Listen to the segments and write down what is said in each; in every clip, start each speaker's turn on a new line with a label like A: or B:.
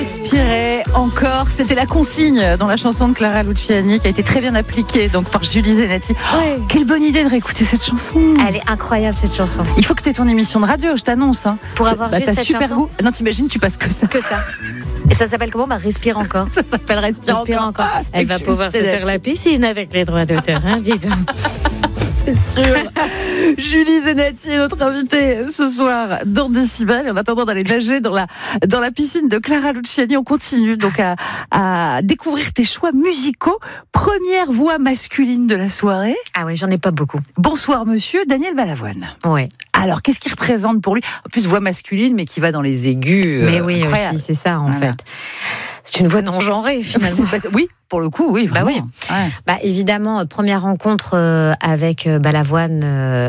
A: Respirer encore, c'était la consigne dans la chanson de Clara Luciani qui a été très bien appliquée donc par Julie Zenati.
B: Ouais.
A: Quelle bonne idée de réécouter cette chanson.
B: Elle est incroyable cette chanson.
A: Il faut que tu aies ton émission de radio, je t'annonce.
B: Pour avoir juste
A: t'as
B: cette
A: super
B: chanson.
A: goût. Non, t'imagines, tu passes que ça.
B: Que ça. Et ça s'appelle comment ? Respire encore.
A: Ça s'appelle Respire encore.
B: Elle va pouvoir se faire la piscine avec les droits d'auteur, hein, dites.
A: C'est sûr. Julie Zenati est notre invitée ce soir dans Décibel. En attendant d'aller nager dans la piscine de Clara Luciani, on continue donc à découvrir tes choix musicaux. Première voix masculine de la soirée.
B: Ah oui, j'en ai pas beaucoup.
A: Bonsoir monsieur, Daniel Balavoine.
B: Ouais.
A: Alors, qu'est-ce qu'il représente pour lui ? En plus, voix masculine, mais qui va dans les aigus.
B: Mais oui,
A: incroyable.
B: aussi, c'est ça en
A: Voilà.
B: fait. C'est une voix non genrée finalement.
A: Oui, pour le coup, oui.
B: Bah
A: vraiment.
B: oui.
A: Ouais.
B: Bah évidemment, première rencontre avec Balavoine,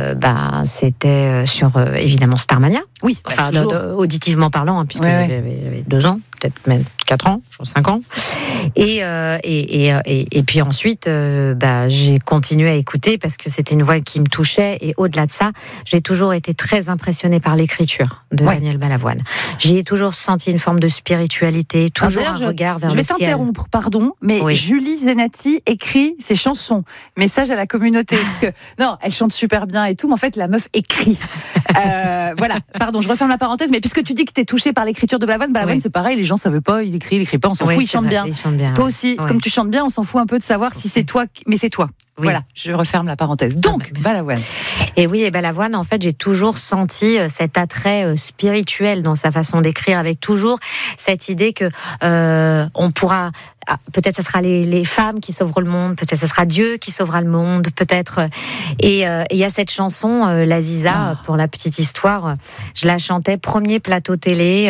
B: c'était sur évidemment Starmania.
A: Oui,
B: Enfin,
A: toujours.
B: auditivement parlant, hein, puisque
A: Ouais,
B: j'avais 2 ans, peut-être même 4 ans, 5 ans. Et puis ensuite, j'ai continué à écouter parce que c'était une voix qui me touchait. Et au-delà de ça, j'ai toujours été très impressionnée par l'écriture de Daniel Balavoine. J'y ai toujours senti une forme de spiritualité, toujours un regard vers
A: je
B: le
A: vais
B: ciel.
A: t'interrompre, pardon, mais
B: Oui.
A: Julie Zenati écrit ses chansons. Message à la communauté. Parce que, non, elle chante super bien et tout, mais en fait, la meuf écrit. Voilà, pardon, je referme la parenthèse, mais puisque tu dis que t'es touchée par l'écriture de Balavoine,
B: Oui.
A: c'est pareil, les gens savaient pas, il écrit pas, on s'en
B: Oui,
A: fout, il
B: c'est
A: chante
B: vrai,
A: bien.
B: il chante bien.
A: Toi aussi,
B: Oui.
A: comme tu chantes bien, on s'en fout un peu de savoir si c'est toi, mais c'est toi.
B: Oui.
A: Voilà, je referme la parenthèse. Donc,
B: merci.
A: Balavoine.
B: Et oui, et Balavoine, en fait, j'ai toujours senti cet attrait spirituel dans sa façon d'écrire, avec toujours cette idée que on pourra. Peut-être ce sera les femmes qui sauveront le monde, peut-être ce sera Dieu qui sauvera le monde, peut-être. Et il y a cette chanson, l'Aziza, pour la petite histoire, je la chantais premier plateau télé,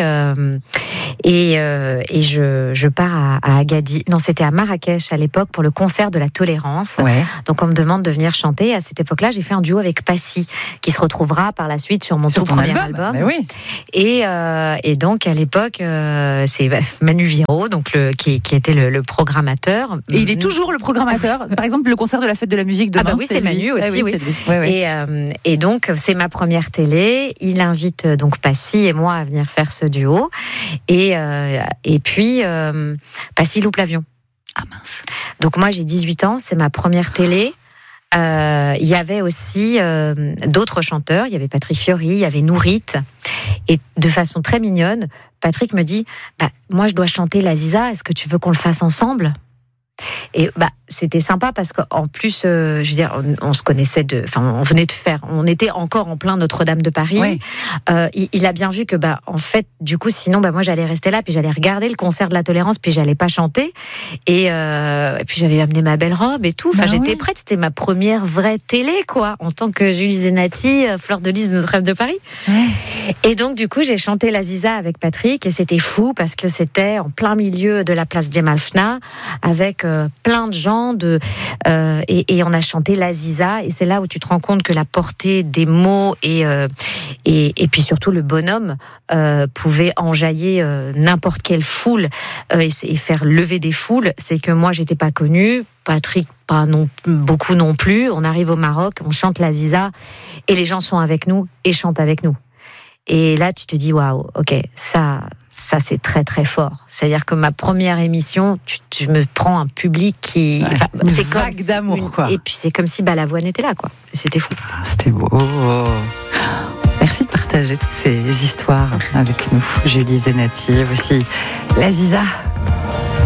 B: et je pars à Agadir. Non, c'était à Marrakech à l'époque pour le concert de la tolérance.
A: Ouais.
B: Donc on me demande de venir chanter. À cette époque-là, j'ai fait un duo avec Passy, qui se retrouvera par la suite sur mon
A: Sur
B: tout
A: ton
B: premier
A: album.
B: album.
A: Mais oui.
B: Et donc à l'époque, c'est Manu Viro, donc qui était le programmateur.
A: Et il est toujours le programmateur. Par exemple, le concert de la fête de la musique demain.
B: Ah bah oui, c'est
A: lui.
B: Manu aussi,
A: Ah oui.
B: oui.
A: C'est lui. Ouais, ouais.
B: Et donc c'est ma première télé. Il invite donc Passy et moi à venir faire ce duo. Et puis Passy loupe l'avion.
A: Ah mince.
B: Donc moi j'ai 18 ans, c'est ma première télé. Il y avait aussi d'autres chanteurs, il y avait Patrick Fiori, il y avait Nourrit, et de façon très mignonne, Patrick me dit moi je dois chanter l'Aziza, est-ce que tu veux qu'on le fasse ensemble ? Et c'était sympa parce qu'en plus, je veux dire, on se connaissait on était encore en plein Notre-Dame de Paris.
A: Ouais.
B: Il a bien vu que, en fait, du coup, sinon, moi, j'allais rester là, puis j'allais regarder le concert de la tolérance, puis j'allais pas chanter. Et puis j'avais amené ma belle robe et tout. Enfin, j'étais prête. C'était ma première vraie télé, quoi, en tant que Julie Zenati, fleur de lys de Notre-Dame de Paris.
A: Ouais.
B: Et donc, du coup, j'ai chanté l'Aziza avec Patrick, et c'était fou parce que c'était en plein milieu de la place Jemal Fna, avec plein de gens et on a chanté l'Aziza, et c'est là où tu te rends compte que la portée des mots et puis surtout le bonhomme pouvait enjailler n'importe quelle foule et faire lever des foules. C'est que moi j'étais pas connue, Patrick pas beaucoup non plus. On arrive au Maroc, on chante l'Aziza et les gens sont avec nous et chantent avec nous. Et là tu te dis waouh, ok, ça c'est très très fort. C'est-à-dire que ma première émission, tu me prends un public qui...
A: Une
B: c'est
A: vague
B: comme
A: d'amour, quoi.
B: Et puis c'est comme si Balavoine était là, quoi. C'était fou.
A: C'était beau. Merci de partager toutes ces histoires avec nous. Julie Zenati, aussi l'Aziza.